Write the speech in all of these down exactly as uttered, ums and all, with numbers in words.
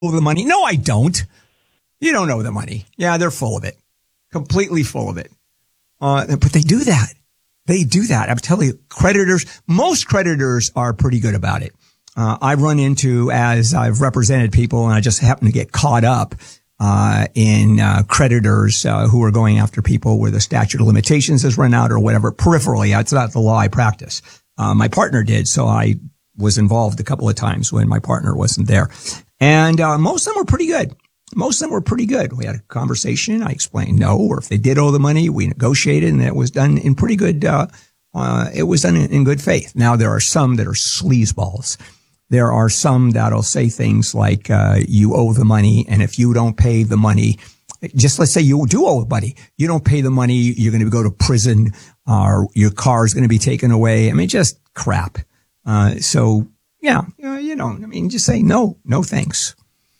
the money. No, I don't. You don't owe the money. Yeah, they're full of it. Completely full of it. Uh, but they do that. They do that. I'm telling you, creditors, most creditors are pretty good about it. Uh, I've run into, as I've represented people, and I just happen to get caught up, uh, in, uh, creditors, uh, who are going after people where the statute of limitations has run out or whatever. Peripherally, it's not the law I practice. Uh, my partner did, so I was involved a couple of times when my partner wasn't there. And, uh, most of them were pretty good. Most of them were pretty good. We had a conversation. I explained no, or if they did owe the money, we negotiated, and it was done in pretty good, uh, uh, it was done in, in good faith. Now, there are some that are sleazeballs. There are some that'll say things like, uh, you owe the money, and if you don't pay the money, just let's say you do owe the money, you don't pay the money, you're going to go to prison, or your car is going to be taken away. I mean, just crap. Uh, so yeah, you know, I mean, just say no, no thanks.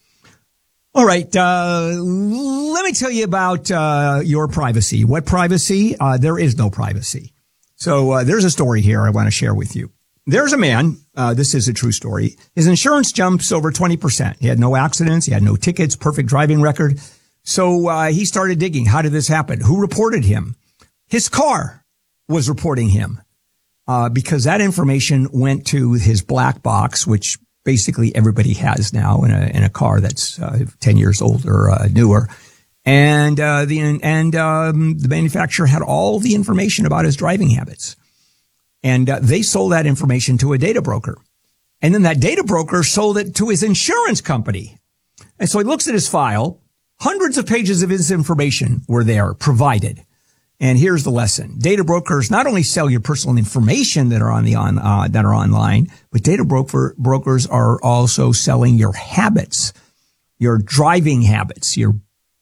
All right. Uh, let me tell you about, uh, your privacy. What privacy? Uh, there is no privacy. So, uh, there's a story here I want to share with you. There's a man. Uh, this is a true story. His insurance jumps over twenty percent. He had no accidents. He had no tickets, perfect driving record. So, uh, he started digging. How did this happen? Who reported him? His car was reporting him, uh, because that information went to his black box, which basically everybody has now in a, in a car that's, uh, ten years old or, uh, newer. And, uh, the, and, um, the manufacturer had all the information about his driving habits. And, uh, they sold that information to a data broker. And then that data broker sold it to his insurance company. And so he looks at his file. Hundreds of pages of his information were there provided. And here's the lesson. Data brokers not only sell your personal information that are on the on, uh, that are online, but data broker, brokers are also selling your habits, your driving habits, your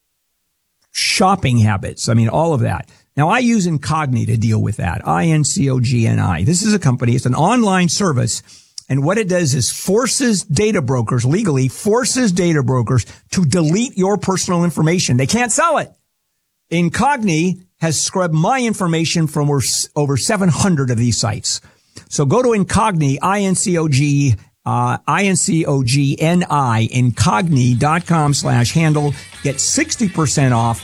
shopping habits. I mean, all of that. Now, I use Incogni to deal with that. I N C O G N I. This is a company. It's an online service. And what it does is forces data brokers, legally forces data brokers to delete your personal information. They can't sell it. Incogni has scrubbed my information from over seven hundred of these sites. So go to Incogni, I N C O G, uh, I N C O G N I, incogni.com slash handle. Get sixty percent off,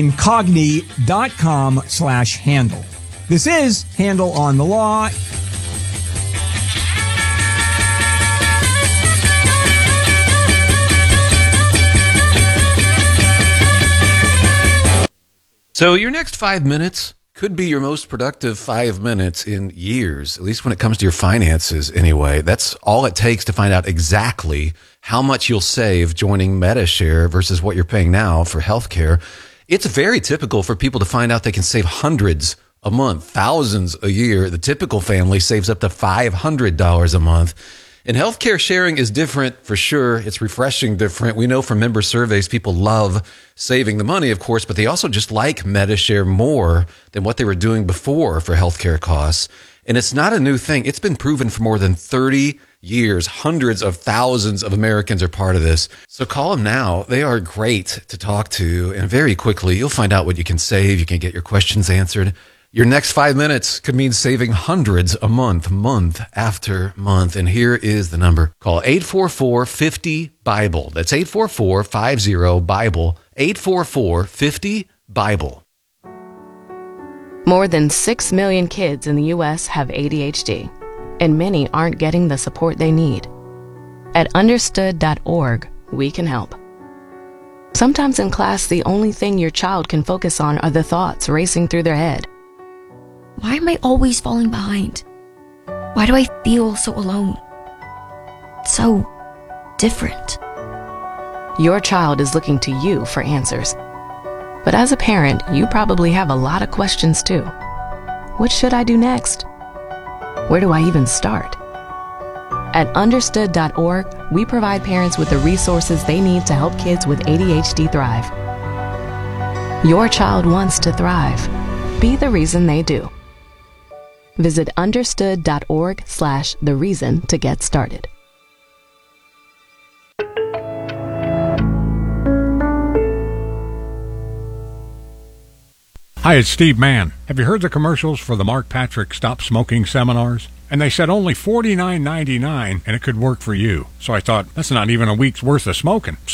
incogni.com slash handle. This is Handle on the Law. So your next five minutes could be your most productive five minutes in years, at least when it comes to your finances anyway. That's all it takes to find out exactly how much you'll save joining Medi-Share versus what you're paying now for healthcare. It's very typical for people to find out they can save hundreds a month, thousands a year. The typical family saves up to five hundred dollars a month. And healthcare sharing is different for sure. It's refreshing different. We know from member surveys, people love saving the money, of course, but they also just like Medi-Share more than what they were doing before for healthcare costs. And it's not a new thing. It's been proven for more than thirty years. Hundreds of thousands of Americans are part of this. So call them now. They are great to talk to. And very quickly, you'll find out what you can save. You can get your questions answered. Your next five minutes could mean saving hundreds a month, month after month. And here is the number. Call eight four four, five zero, BIBLE. That's eight four four, five zero, BIBLE. eight four four, five zero, BIBLE. More than six million kids in the U S have A D H D, and many aren't getting the support they need. At understood dot org, we can help. Sometimes in class, the only thing your child can focus on are the thoughts racing through their head. Why am I always falling behind? Why do I feel so alone? So different. Your child is looking to you for answers. But as a parent, you probably have a lot of questions too. What should I do next? Where do I even start? At understood dot org, we provide parents with the resources they need to help kids with A D H D thrive. Your child wants to thrive. Be the reason they do. Visit understood dot org slash the reason to get started. Hi, it's Steve Mann. Have you heard the commercials for the Mark Patrick Stop Smoking seminars? and they said only forty-nine ninety-nine, and it could work for you. So I thought, that's not even a week's worth of smoking.